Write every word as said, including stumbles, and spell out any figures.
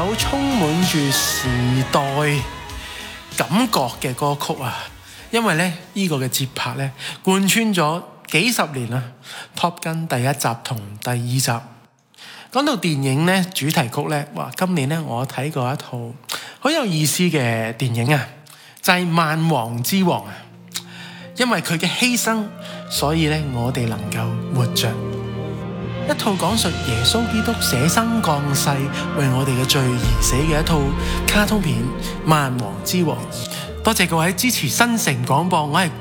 好充滿住時代感覺嘅歌曲啊！因為咧呢個嘅節拍咧貫穿咗幾十年啦。Top Gun 第一集同第二集講到電影咧主題曲咧，哇！今年咧我睇過一套好有意思嘅電影啊，就係《萬王之王》啊。因為佢嘅犧牲，所以咧我哋能夠活着。一套講述耶穌基督捨生降世為我哋嘅罪而死嘅一套卡通片《萬王之王》。多謝各位支持新城廣播，我係